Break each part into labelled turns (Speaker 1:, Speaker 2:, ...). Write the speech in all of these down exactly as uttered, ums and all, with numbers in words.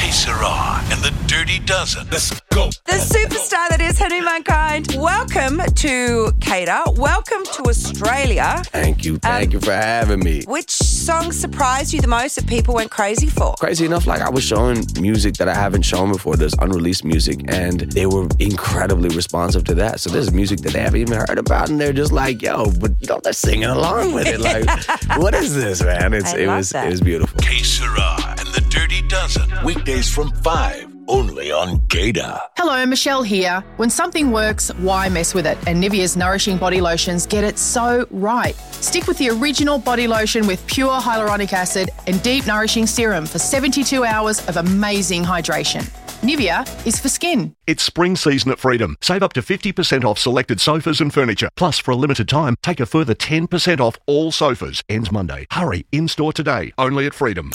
Speaker 1: Que Sera and the Dirty Dozen. Let's go.
Speaker 2: The superstar that is Henry Mankind. Welcome to Cater. Welcome to Australia.
Speaker 3: Thank you. Thank um, you for having me.
Speaker 2: Which song surprised you the most that people went crazy for?
Speaker 3: Crazy enough, like I was showing music that I haven't shown before. There's unreleased music, and they were incredibly responsive to that. So there's music that they haven't even heard about, and they're just like, yo, but you know, they're singing along with it. Like, what is this, man? It's
Speaker 2: I
Speaker 3: it
Speaker 2: love
Speaker 3: was
Speaker 2: that.
Speaker 3: it was beautiful.
Speaker 1: Que Sera and the Dirty Dozen. Weekdays from five. Only on Gator.
Speaker 4: Hello, Michelle here. When something works, why mess with it? And Nivea's Nourishing Body Lotions get it so right. Stick with the original body lotion with pure hyaluronic acid and deep nourishing serum for seventy-two hours of amazing hydration. Nivea is for skin.
Speaker 5: It's spring season at Freedom. Save up to fifty percent off selected sofas and furniture. Plus, for a limited time, take a further ten percent off all sofas. Ends Monday. Hurry, in-store today. Only at Freedom.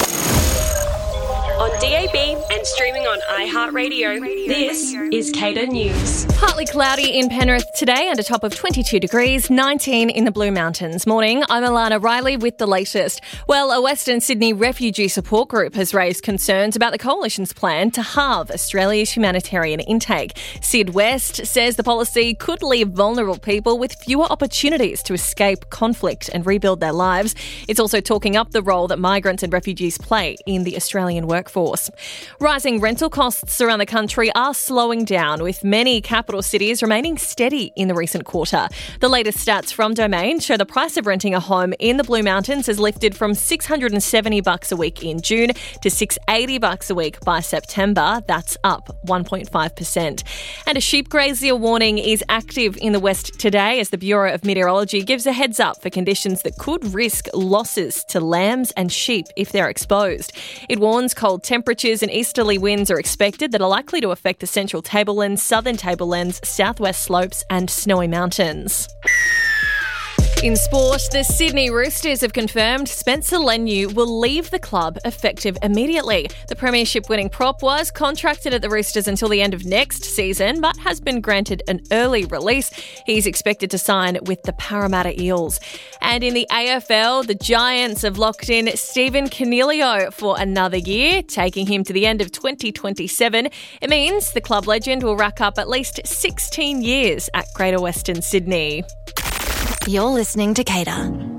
Speaker 6: On D A B and streaming on iHeartRadio, this is Cater News.
Speaker 7: Partly cloudy in Penrith today and a top of twenty-two degrees, nineteen in the Blue Mountains. Morning, I'm Alana Riley with the latest. Well, a Western Sydney refugee support group has raised concerns about the Coalition's plan to halve Australia's humanitarian intake. Sid West says the policy could leave vulnerable people with fewer opportunities to escape conflict and rebuild their lives. It's also talking up the role that migrants and refugees play in the Australian workforce. Rising rental costs around the country are slowing down, with many capital cities remaining steady in the recent quarter. The latest stats from Domain show the price of renting a home in the Blue Mountains has lifted from six hundred seventy bucks a week in June to six hundred eighty bucks a week by September. That's up one point five percent. And a sheep grazier warning is active in the west today as the Bureau of Meteorology gives a heads up for conditions that could risk losses to lambs and sheep if they're exposed. It warns cold temperatures and easterly winds are expected that are likely to affect the central tablelands, southern tablelands, southwest slopes and snowy mountains. In sport, the Sydney Roosters have confirmed Spencer Leniu will leave the club effective immediately. The premiership-winning prop was contracted at the Roosters until the end of next season, but has been granted an early release. He's expected to sign with the Parramatta Eels. And in the A F L, the Giants have locked in Stephen Coniglio for another year, taking him to the end of twenty twenty-seven. It means the club legend will rack up at least sixteen years at Greater Western Sydney.
Speaker 8: You're listening to Cater.